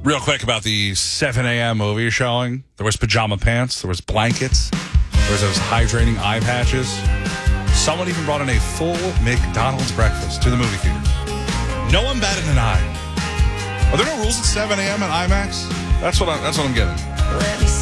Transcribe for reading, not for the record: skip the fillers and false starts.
Real quick about the 7 a.m. movie showing. There was pajama pants. There was blankets. There was those hydrating eye patches. Someone even brought in a full McDonald's breakfast to the movie theater. No one batted an eye. Are there no rules at 7 a.m. at IMAX? That's what I'm getting.